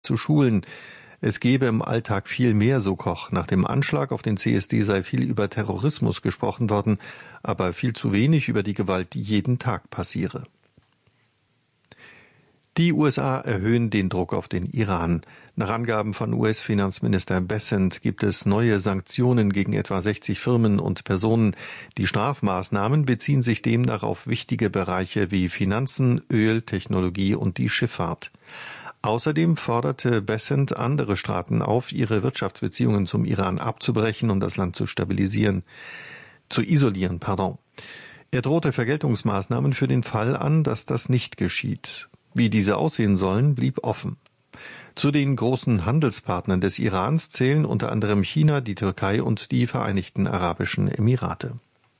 zu schulen. Es gebe im Alltag viel mehr, so Koch. Nach dem Anschlag auf den CSD sei viel über Terrorismus gesprochen worden, aber viel zu wenig über die Gewalt, die jeden Tag passiere. Die USA erhöhen den Druck auf den Iran. Nach Angaben von US-Finanzminister Bessent gibt es neue Sanktionen gegen etwa 60 Firmen und Personen. Die Strafmaßnahmen beziehen sich demnach auf wichtige Bereiche wie Finanzen, Öl, Technologie und die Schifffahrt. Außerdem forderte Bessent andere Staaten auf, ihre Wirtschaftsbeziehungen zum Iran abzubrechen und das Land zu isolieren. Er drohte Vergeltungsmaßnahmen für den Fall an, dass das nicht geschieht. Wie diese aussehen sollen, blieb offen. Zu den großen Handelspartnern des Irans zählen unter anderem China, die Türkei und die Vereinigten Arabischen Emirate.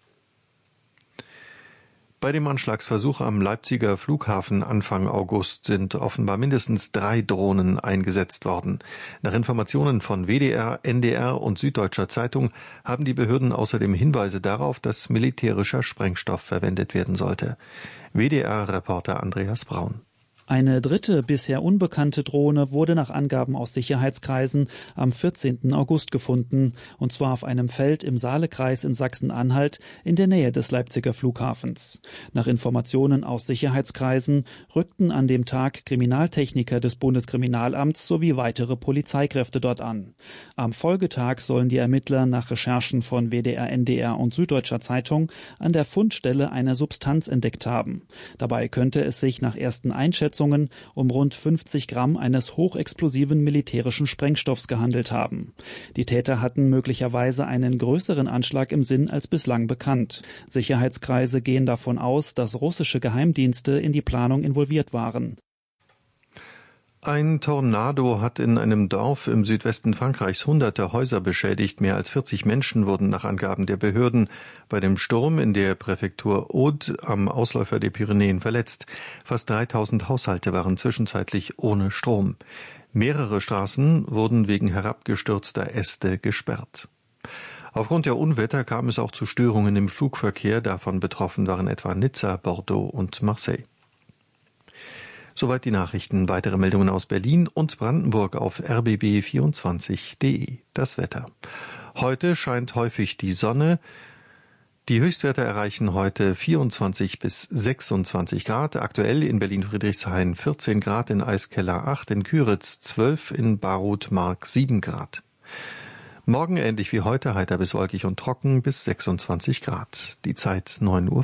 Bei dem Anschlagsversuch am Leipziger Flughafen Anfang August sind offenbar mindestens 3 Drohnen eingesetzt worden. Nach Informationen von WDR, NDR und Süddeutscher Zeitung haben die Behörden außerdem Hinweise darauf, dass militärischer Sprengstoff verwendet werden sollte. WDR-Reporter Andreas Braun. Eine dritte, bisher unbekannte Drohne wurde nach Angaben aus Sicherheitskreisen am 14. August gefunden, und zwar auf einem Feld im Saalekreis in Sachsen-Anhalt in der Nähe des Leipziger Flughafens. Nach Informationen aus Sicherheitskreisen rückten an dem Tag Kriminaltechniker des Bundeskriminalamts sowie weitere Polizeikräfte dort an. Am Folgetag sollen die Ermittler nach Recherchen von WDR, NDR und Süddeutscher Zeitung an der Fundstelle eine Substanz entdeckt haben. Dabei könnte es sich nach ersten Einschätzungen um rund 50 Gramm eines hochexplosiven militärischen Sprengstoffs gehandelt haben. Die Täter hatten möglicherweise einen größeren Anschlag im Sinn als bislang bekannt. Sicherheitskreise gehen davon aus, dass russische Geheimdienste in die Planung involviert waren. Ein Tornado hat in einem Dorf im Südwesten Frankreichs hunderte Häuser beschädigt. Mehr als 40 Menschen wurden nach Angaben der Behörden bei dem Sturm in der Präfektur Aude am Ausläufer der Pyrenäen verletzt. Fast 3000 Haushalte waren zwischenzeitlich ohne Strom. Mehrere Straßen wurden wegen herabgestürzter Äste gesperrt. Aufgrund der Unwetter kam es auch zu Störungen im Flugverkehr. Davon betroffen waren etwa Nizza, Bordeaux und Marseille. Soweit die Nachrichten. Weitere Meldungen aus Berlin und Brandenburg auf rbb24.de. Das Wetter. Heute scheint häufig die Sonne. Die Höchstwerte erreichen heute 24 bis 26 Grad. Aktuell in Berlin-Friedrichshain 14 Grad, in Eiskeller 8, in Küritz 12, in Baruth-Mark 7 Grad. Morgen ähnlich wie heute, heiter bis wolkig und trocken bis 26 Grad. Die Zeit 9:05 Uhr.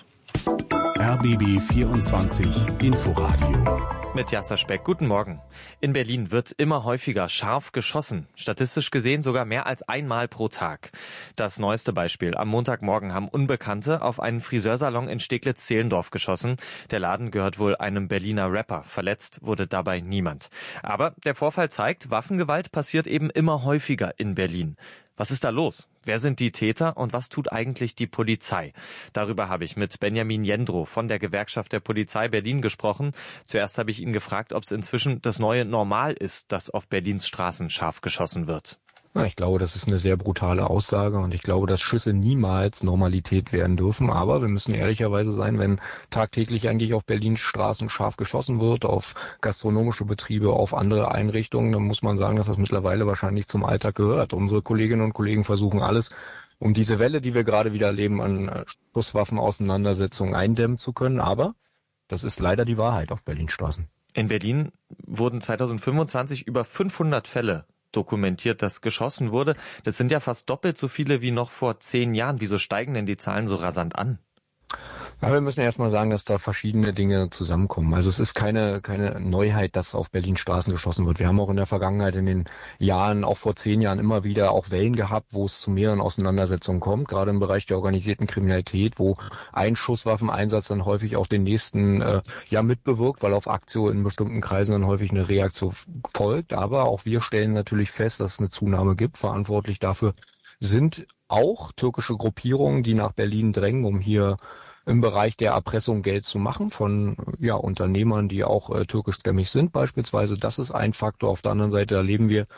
RBB 24 Inforadio. Mit Jasser Speck, guten Morgen. In Berlin wird immer häufiger scharf geschossen. Statistisch gesehen sogar mehr als einmal pro Tag. Das neueste Beispiel. Am Montagmorgen haben Unbekannte auf einen Friseursalon in Steglitz-Zehlendorf geschossen. Der Laden gehört wohl einem Berliner Rapper. Verletzt wurde dabei niemand. Aber der Vorfall zeigt, Waffengewalt passiert eben immer häufiger in Berlin. Was ist da los? Wer sind die Täter und was tut eigentlich die Polizei? Darüber habe ich mit Benjamin Jendrow von der Gewerkschaft der Polizei Berlin gesprochen. Zuerst habe ich ihn gefragt, ob es inzwischen das neue Normal ist, dass auf Berlins Straßen scharf geschossen wird. Ja, ich glaube, das ist eine sehr brutale Aussage und ich glaube, dass Schüsse niemals Normalität werden dürfen. Aber wir müssen ehrlicherweise sein, wenn tagtäglich eigentlich auf Berlins Straßen scharf geschossen wird, auf gastronomische Betriebe, auf andere Einrichtungen, dann muss man sagen, dass das mittlerweile wahrscheinlich zum Alltag gehört. Unsere Kolleginnen und Kollegen versuchen alles, um diese Welle, die wir gerade wieder erleben, an Schusswaffenauseinandersetzungen eindämmen zu können. Aber das ist leider die Wahrheit auf Berlins Straßen. In Berlin wurden 2025 über 500 Fälle dokumentiert, dass geschossen wurde. Das sind ja fast doppelt so viele wie noch vor 10 Jahren. Wieso steigen denn die Zahlen so rasant an? Ja, wir müssen erstmal sagen, dass da verschiedene Dinge zusammenkommen. Also es ist keine Neuheit, dass auf Berlin Straßen geschossen wird. Wir haben auch in der Vergangenheit, in den Jahren, auch vor 10 Jahren immer wieder auch Wellen gehabt, wo es zu mehreren Auseinandersetzungen kommt, gerade im Bereich der organisierten Kriminalität, wo ein Schusswaffeneinsatz dann häufig auch den nächsten mitbewirkt, weil auf Aktio in bestimmten Kreisen dann häufig eine Reaktion folgt. Aber auch wir stellen natürlich fest, dass es eine Zunahme gibt. Verantwortlich dafür sind auch türkische Gruppierungen, die nach Berlin drängen, um hier im Bereich der Erpressung Geld zu machen von Unternehmern, die auch türkischstämmig sind beispielsweise. Das ist ein Faktor. Auf der anderen Seite erleben wir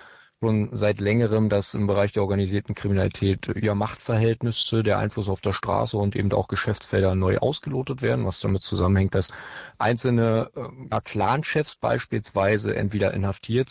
schon seit längerem, dass im Bereich der organisierten Kriminalität Machtverhältnisse, der Einfluss auf der Straße und eben auch Geschäftsfelder neu ausgelotet werden, was damit zusammenhängt, dass einzelne Clanchefs beispielsweise entweder inhaftiert